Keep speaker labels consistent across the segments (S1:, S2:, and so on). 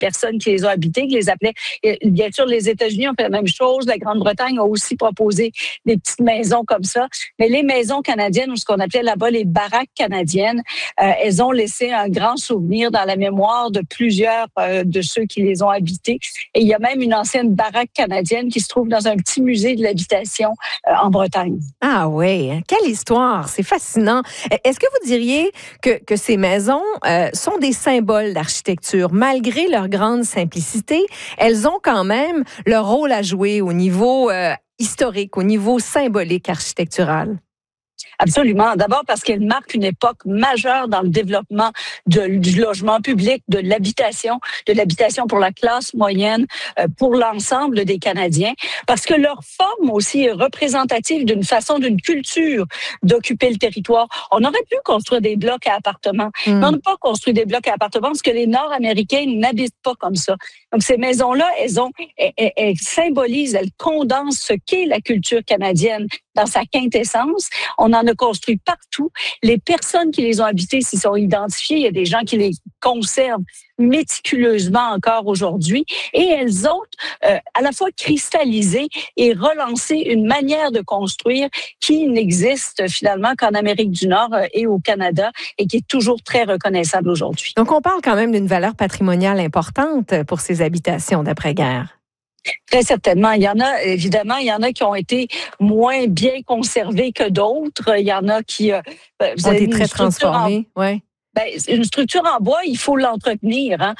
S1: personnes qui les ont habitées, qui les appelaient. Et bien sûr, les États-Unis ont fait la même chose. La Grande-Bretagne a aussi proposé des petites maisons comme ça. Mais les maisons canadiennes, ou ce qu'on appelait là-bas les baraques canadiennes, elles ont laissé un grand souvenir dans la mémoire de plusieurs de ceux qui les ont habitées. Et il y a même une ancienne baraque canadienne qui se trouve dans un petit musée de l'habitation en Bretagne.
S2: Ah oui, quelle histoire, c'est fascinant. Est-ce que vous diriez que ces maisons sont des symboles d'architecture? Malgré leur grande simplicité, elles ont quand même leur rôle à jouer au niveau historique, au niveau symbolique architectural.
S1: Absolument. D'abord parce qu'elle marque une époque majeure dans le développement du logement public, de l'habitation pour la classe moyenne, pour l'ensemble des Canadiens. Parce que leur forme aussi est représentative d'une façon, d'une culture d'occuper le territoire. On aurait pu construire des blocs à appartements, mais on n'a pas construit des blocs à appartements parce que les Nord-Américains n'habitent pas comme ça. Donc ces maisons-là, elles symbolisent, elles condensent ce qu'est la culture canadienne dans sa quintessence. On en a construit partout. Les personnes qui les ont habitées s'y sont identifiées. Il y a des gens qui les conservent méticuleusement encore aujourd'hui. Et elles ont à la fois cristallisé et relancé une manière de construire qui n'existe finalement qu'en Amérique du Nord et au Canada et qui est toujours très reconnaissable aujourd'hui.
S2: Donc, on parle quand même d'une valeur patrimoniale importante pour ces habitations d'après-guerre.
S1: Très certainement. Il y en a, évidemment, il y en a qui ont été moins bien conservés que d'autres. Il y en a qui
S2: ont été très transformés. Ouais.
S1: Une structure en bois, il faut l'entretenir. Hein?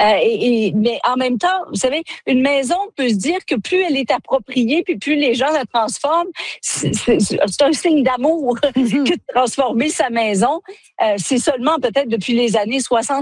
S1: Mais en même temps, vous savez, une maison peut se dire que plus elle est appropriée, puis plus les gens la transforment, c'est un signe d'amour que de transformer sa maison. C'est seulement peut-être depuis les années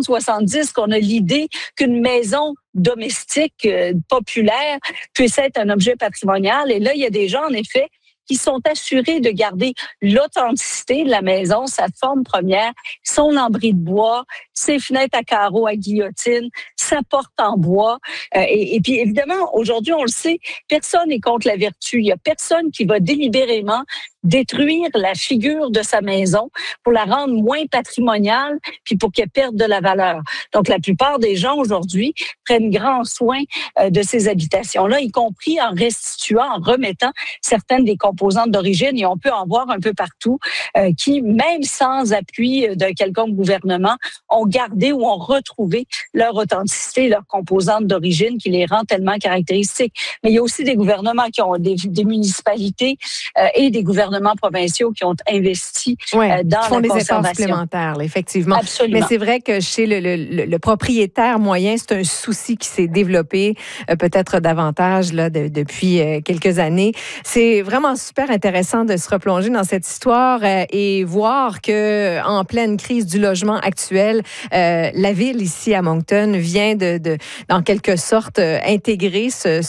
S1: 60-70 qu'on a l'idée qu'une maison domestique populaire puisse être un objet patrimonial. Et là, il y a des gens, en effet, qui sont assurés de garder l'authenticité de la maison, sa forme première, son lambris de bois, ses fenêtres à carreaux à guillotine, sa porte en bois. Et puis, évidemment, aujourd'hui, on le sait, personne n'est contre la vertu. Il n'y a personne qui va délibérément détruire la figure de sa maison pour la rendre moins patrimoniale puis pour qu'elle perde de la valeur. Donc, la plupart des gens aujourd'hui prennent grand soin de ces habitations-là, y compris en restituant, en remettant certaines des composantes d'origine, et on peut en voir un peu partout, qui, même sans appui d'un quelconque gouvernement, ont gardé ou ont retrouvé leur authenticité, leurs composantes d'origine qui les rend tellement caractéristiques. Mais il y a aussi des gouvernements qui ont des municipalités et des gouvernements provinciaux qui ont investi dans la conservation.
S2: Font des efforts supplémentaires, effectivement.
S1: Absolument.
S2: Mais c'est vrai que chez le propriétaire moyen, c'est un souci qui s'est développé peut-être davantage là, depuis quelques années. C'est vraiment super intéressant de se replonger dans cette histoire et voir que en pleine crise du logement actuel, la ville ici à Moncton vient en quelque sorte intégrer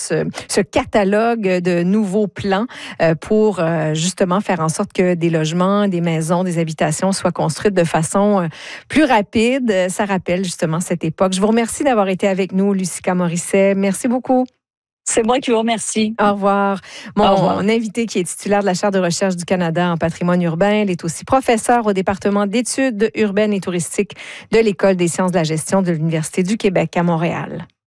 S2: ce catalogue de nouveaux plans pour justement faire en sorte que des logements, des maisons, des habitations soient construites de façon plus rapide. Ça rappelle justement cette époque. Je vous remercie d'avoir été avec nous, Lucica Morisset. Merci beaucoup.
S1: C'est moi qui vous remercie.
S2: Au revoir. Mon invité qui est titulaire de la Chaire de recherche du Canada en patrimoine urbain, elle est aussi professeure au département d'études urbaines et touristiques de l'École des sciences de la gestion de l'Université du Québec à Montréal.